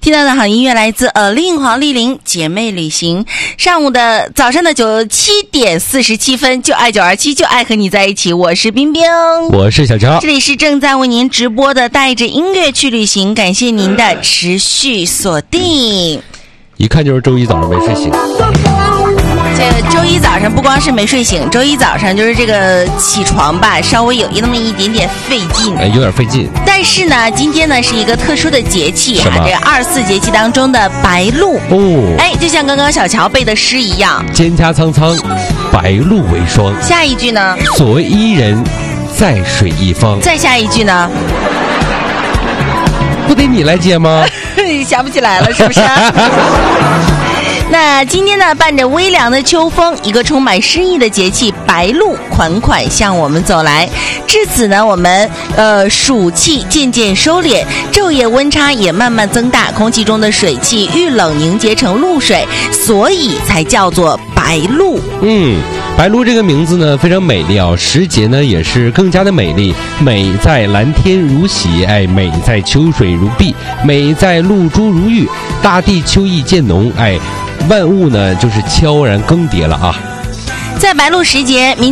听到的好音乐来自令黄丽玲姐妹旅行。早上的7点47分，就爱927，就爱和你在一起。我是冰冰， 我是小乔， 这里是正在为您直播的带着音乐去旅行，感谢您的持续锁定。 一看就是周一早上没睡醒。 这个周一早上不光是没睡醒，周一早上就是这个起床吧，稍微有那么一点点费劲， 有点费劲。 但是呢，今天呢是一个特殊的节气啊， 这24节气当中的白露哦，就像刚刚小乔背的诗一样， 蒹葭苍苍，白露为霜。 下一句呢？ 所谓伊人，在水一方。 再下一句呢？ 不得你来接吗？ 想不起来了，是不是？那今天呢，伴着微凉的秋风，一个充满诗意的节气白露款款向我们走来。至此呢，我们暑气渐渐收敛，昼夜温差也慢慢增大，空气中的水汽遇冷凝结成露水，所以才叫做白露。 白露这个名字呢非常美丽啊，时节呢也是更加的美丽，美在蓝天如洗，美在秋水如碧，美在露珠如玉，大地秋意渐浓，万物呢就是悄然更迭了啊。 在白露时节，